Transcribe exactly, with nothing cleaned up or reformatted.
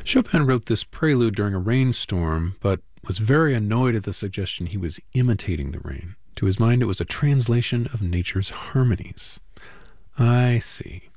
Chopin wrote this prelude during a rainstorm, but was very annoyed at the suggestion he was imitating the rain. To his mind, it was a translation of nature's harmonies. I see.